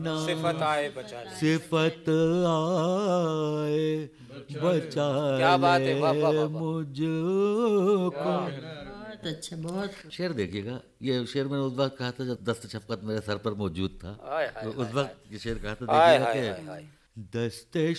सिफत आए बचा ले। सिफत आए बचा क्या बात है, ले वाह वाह वाह वाह। मुझको। बहुत अच्छा, बहुत शेर देखिएगा, ये शेर मैंने उस वक्त कहा था जब दस्त शफकत मेरे सर पर मौजूद था। हाय तो हाय उस हाय हाय वक्त ये शेर कहा था, हाय देखिएगा हाय कि हाय हाय। दस्ते